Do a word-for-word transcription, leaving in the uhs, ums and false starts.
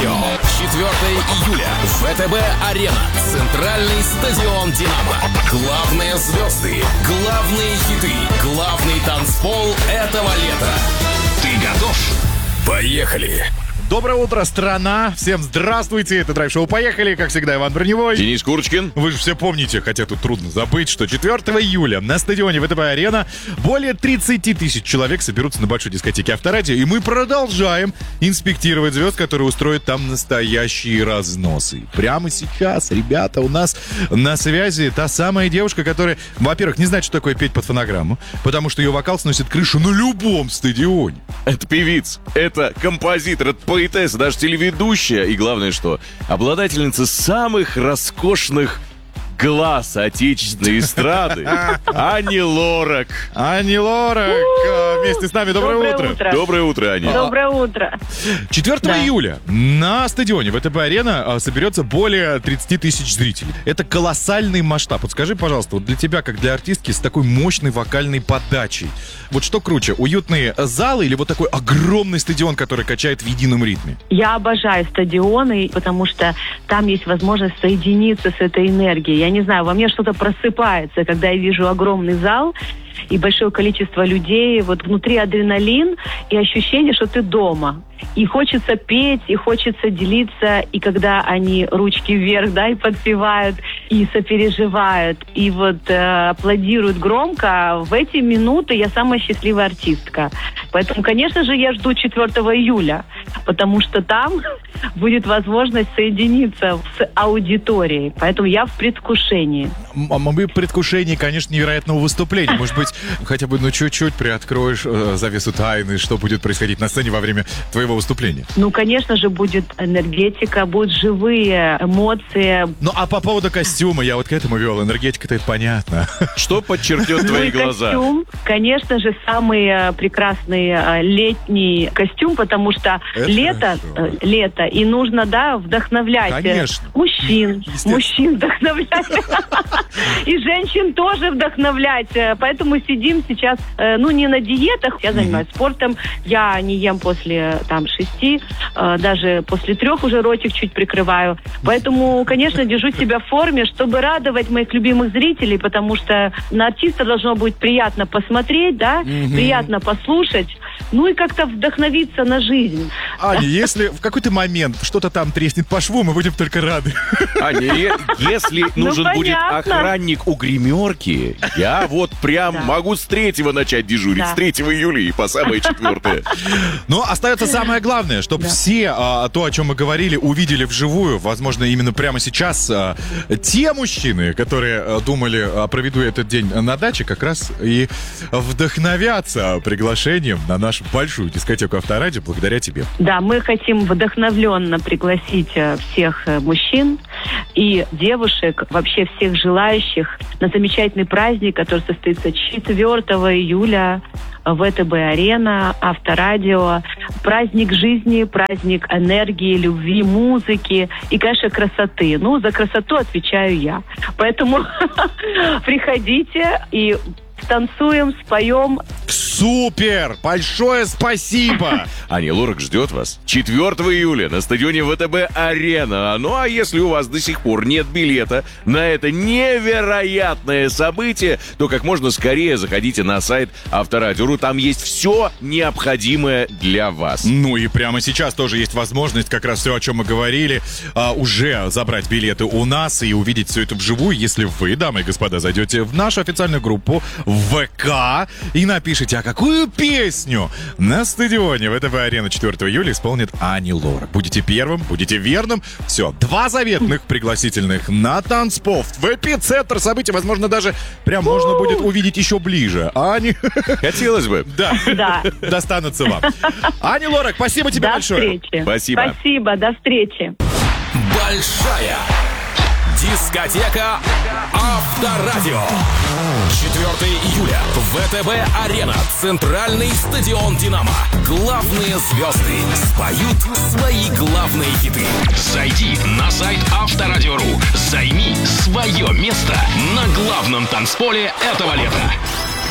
Авторадио. четвёртого июля. ВТБ-арена. Центральный стадион «Динамо». Главные звезды, главные хиты, главный танцпол этого лета. Ты готов? Поехали! Доброе утро, страна! Всем здравствуйте! Это драйв-шоу «Поехали!» Как всегда, Иван Броневой. Денис Курочкин. Вы же все помните, хотя тут трудно забыть, что четвёртого июля на стадионе ВТБ-арена более тридцать тысяч человек соберутся на большой дискотеке Авторадио, и мы продолжаем инспектировать звезд, которые устроят там настоящие разносы. Прямо сейчас, ребята, у нас на связи та самая девушка, которая, во-первых, не знает, что такое петь под фонограмму, потому что ее вокал сносит крышу на любом стадионе. Это певица, это композитор, это поэтесса, даже телеведущая. И главное, что обладательница самых роскошных глаз отечественной эстрады Ани Лорак. Ани Лорак вместе с нами. Доброе, Доброе утро. утро. Доброе утро, Аня. Доброе утро. четвёртого Да. июля на стадионе ВТБ-арена соберется более тридцать тысяч зрителей. Это колоссальный масштаб. Вот скажи, пожалуйста, вот для тебя, как для артистки с такой мощной вокальной подачей, вот что круче, уютные залы или вот такой огромный стадион, который качает в едином ритме? Я обожаю стадионы, потому что там есть возможность соединиться с этой энергией. Я не знаю, во мне что-то просыпается, когда я вижу огромный зал и большое количество людей. Вот внутри адреналин и ощущение, что ты дома. И хочется петь, и хочется делиться. И когда они ручки вверх, да, и подпевают, и сопереживают, и вот э, аплодируют громко, в эти минуты я самая счастливая артистка. Поэтому, конечно же, я жду четвёртого июля, потому что там будет возможность соединиться с аудиторией. Поэтому я в предвкушении. А мы в предвкушении, конечно, невероятного выступления. Может быть, хотя бы ну чуть-чуть приоткроешь э, завесу тайны, что будет происходить на сцене во время твоего выступления? Ну, конечно же, будет энергетика, будут живые эмоции. Ну, а по поводу костюма, я вот к этому вел. Энергетика-то это понятно. Что подчеркнет Ну твои и глаза? костюм, конечно же, самый э, прекрасный э, летний костюм, потому что Это лето, хорошо. э, лето, и нужно, да, вдохновлять э, Конечно. мужчин, Естественно. мужчин вдохновлять. И женщин тоже вдохновлять. Э, Поэтому сидим сейчас, э, ну, не на диетах. Я занимаюсь спортом, я не ем после, там, шести, э, даже после трех уже ротик чуть прикрываю. Поэтому, конечно, держу себя в форме, чтобы радовать моих любимых зрителей, потому что на артиста должно быть приятно посмотреть, да, приятно послушать, ну и как-то вдохновиться на жизнь. Аня, если в какой-то момент что-то там треснет по шву, мы будем только рады. Аня, е- если нужен будет понятно. охранник у гримерки, я вот прям Да. могу с третьего начать дежурить, Да. с третьего июля и по самое четвёртое. Но остается самое главное, чтобы все а, то, о чем мы говорили, увидели вживую. Возможно, именно прямо сейчас а, те мужчины, которые а, думали, а, проведу этот день на даче, как раз и вдохновятся приглашением на нашу большую дискотеку Авторадио благодаря тебе. Да, мы хотим вдохновленно пригласить э, всех э, мужчин и девушек, вообще всех желающих на замечательный праздник, который состоится четвёртого июля в ВТБ-арена, Авторадио. Праздник жизни, праздник энергии, любви, музыки и, конечно, красоты. Ну, за красоту отвечаю я. Поэтому приходите и танцуем, споем. Супер! Большое спасибо! Аня Лорак ждет вас четвёртого июля на стадионе ВТБ-арена. Ну а если у вас до сих пор нет билета на это невероятное событие, то как можно скорее заходите на сайт Авторадио. Там есть все необходимое для вас. Ну и прямо сейчас тоже есть возможность, как раз все, о чем мы говорили, а, уже забрать билеты у нас и увидеть все это вживую, если вы, дамы и господа, зайдете в нашу официальную группу в ВК и напишите, а какую песню на стадионе ВТБ-арена четвёртого июля исполнит Ани Лорак. Будете первым, будете верным. Все, два заветных пригласительных на танцпол в эпицентр событий. Возможно, даже прям можно будет увидеть еще ближе. Ани... Хотелось бы. Да, Да. достанутся вам. Ани Лорак, спасибо тебе До большое. встречи. Спасибо. Спасибо, до встречи. Большая дискотека Авторадио. четвёртого июля. ВТБ-арена. Центральный стадион «Динамо». Главные звезды споют свои главные хиты. Зайди на сайт Авторадио.ру. Займи свое место на главном танцполе этого лета.